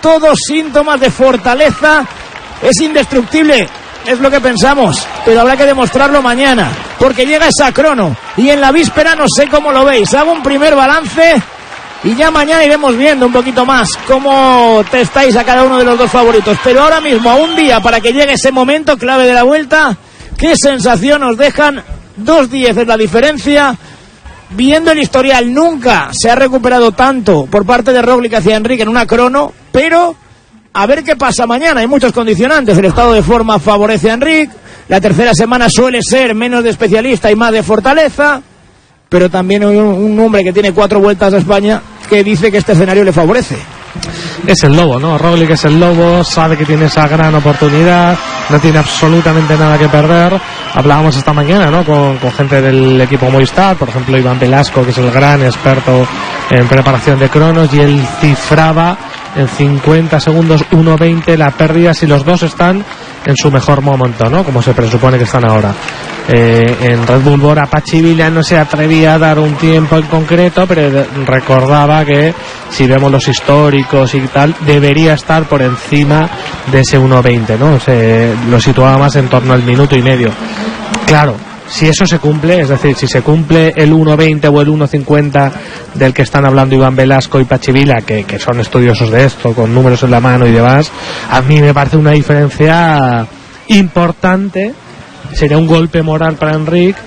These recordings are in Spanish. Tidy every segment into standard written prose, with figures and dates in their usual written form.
todos síntomas de fortaleza. Es indestructible, es lo que pensamos, pero habrá que demostrarlo mañana, porque llega esa crono, y en la víspera no sé cómo lo veis. Hago un primer balance y ya mañana iremos viendo un poquito más cómo testáis a cada uno de los dos favoritos. Pero ahora mismo, a un día para que llegue ese momento clave de la Vuelta, ¿qué sensación os dejan? 2:10 es la diferencia. Viendo el historial, nunca se ha recuperado tanto por parte de Roglic hacia Enric en una crono, pero a ver qué pasa mañana. Hay muchos condicionantes. El estado de forma favorece a Enric, la tercera semana suele ser menos de especialista y más de fortaleza, pero también hay un hombre que tiene 4 vueltas a España que dice que este escenario le favorece. Es el lobo, ¿no? Roglic es el lobo, sabe que tiene esa gran oportunidad, no tiene absolutamente nada que perder. Hablábamos esta mañana, ¿no? Con gente del equipo Movistar, por ejemplo Iván Velasco, que es el gran experto en preparación de cronos, y él cifraba en 50 segundos 1:20 la pérdida si los dos están en su mejor momento, ¿no? Como se presupone que están ahora. En Red Bull Bora, Patxi Villa no se atrevía a dar un tiempo en concreto, pero recordaba que si vemos los históricos y tal, debería estar por encima de ese 1:20, ¿no? Lo situaba más en torno al minuto y medio. Claro, si eso se cumple, es decir, si se cumple el 1:20 o el 1:50 del que están hablando Iván Velasco y Patxi Villa, que son estudiosos de esto, con números en la mano y demás, a mí me parece una diferencia importante. Sería un golpe moral para Enric,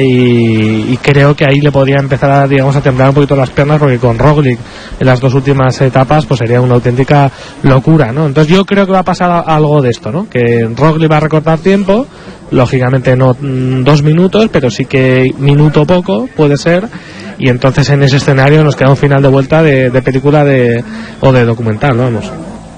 y creo que ahí le podría empezar a, digamos, a temblar un poquito las piernas, porque con Roglic en las 2 últimas etapas pues sería una auténtica locura, ¿no? Entonces yo creo que va a pasar algo de esto, ¿no? Que Roglic va a recortar tiempo, lógicamente no 2 minutos, pero sí que minuto poco puede ser, y entonces en ese escenario nos queda un final de vuelta de película o de documental, ¿no? Vamos.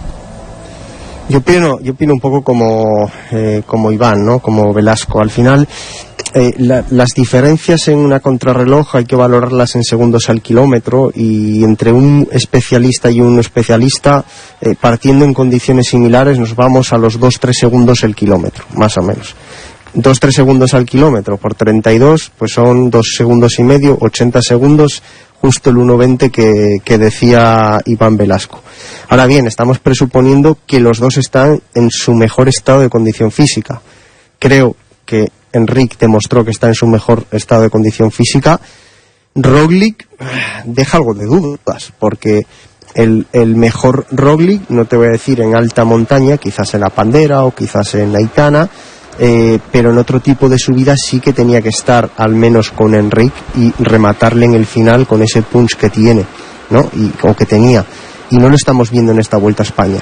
Yo opino un poco como Iván, ¿no? Como Velasco. Al final, las diferencias en una contrarreloj hay que valorarlas en segundos al kilómetro, y entre un especialista y un especialista, partiendo en condiciones similares, nos vamos a los 2-3 segundos el kilómetro, más o menos. 2-3 segundos al kilómetro por 32, pues son 2 segundos y medio, 80 segundos, justo el 1:20 que decía Iván Velasco. Ahora bien, estamos presuponiendo que los dos están en su mejor estado de condición física. Creo que Enric demostró que está en su mejor estado de condición física. Roglic deja algo de dudas, porque el mejor Roglic, no te voy a decir en alta montaña, quizás en la Pandera o quizás en Aitana, pero en otro tipo de subida sí que tenía que estar al menos con Enric y rematarle en el final con ese punch que tiene, ¿no? O que tenía, y no lo estamos viendo en esta Vuelta a España.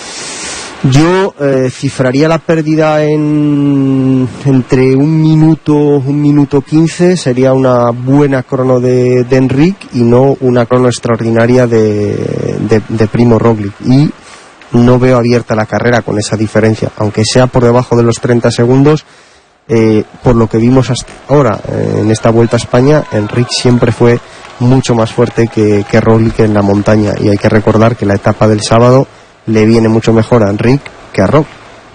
Yo cifraría la pérdida entre 1 minuto 15, sería una buena crono de Enric, y no una crono extraordinaria de Primo Roglic, y no veo abierta la carrera con esa diferencia, aunque sea por debajo de los 30 segundos. Por lo que vimos hasta ahora en esta Vuelta a España, Enric siempre fue mucho más fuerte que Roglic en la montaña, y hay que recordar que la etapa del sábado le viene mucho mejor a Enric que a Roglic.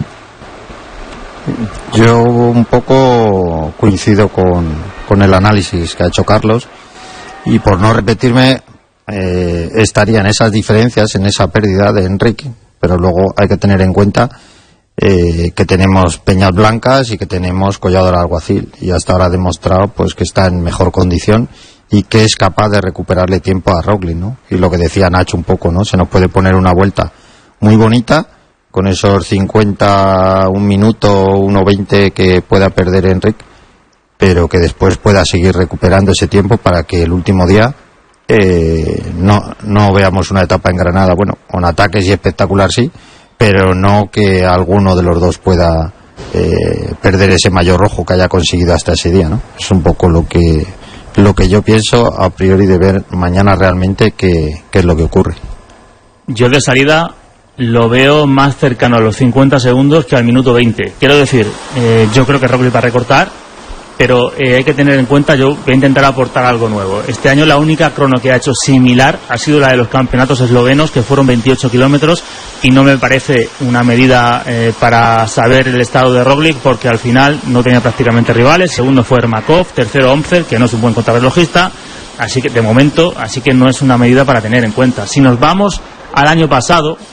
Yo un poco coincido con el análisis que ha hecho Carlos, y por no repetirme, estarían esas diferencias en esa pérdida de Enric, pero luego hay que tener en cuenta que tenemos Peñas Blancas y que tenemos Collado del Alguacil, y hasta ahora ha demostrado pues que está en mejor condición y que es capaz de recuperarle tiempo a Roglic, ¿no? Y lo que decía Nacho un poco, ¿no? Se nos puede poner una vuelta muy bonita con esos 50, 1 minuto, 1:20 que pueda perder Enric, pero que después pueda seguir recuperando ese tiempo para que el último día no veamos una etapa en Granada, bueno, con ataques y espectacular sí, pero no que alguno de los dos pueda perder ese maillot rojo que haya conseguido hasta ese día, ¿no? Es un poco lo que yo pienso a priori de ver mañana realmente qué es lo que ocurre. Yo de salida lo veo más cercano a los 50 segundos que al minuto 20. Quiero decir, yo creo que Roglic va a recortar, pero hay que tener en cuenta, yo voy a intentar aportar algo nuevo. Este año la única crono que ha hecho similar ha sido la de los campeonatos eslovenos, que fueron 28 kilómetros, y no me parece una medida para saber el estado de Roglic, porque al final no tenía prácticamente rivales. Segundo fue Ermakov, tercero Omfel, que no es un buen contrarrelojista, así que de momento, así que no es una medida para tener en cuenta. Si nos vamos al año pasado,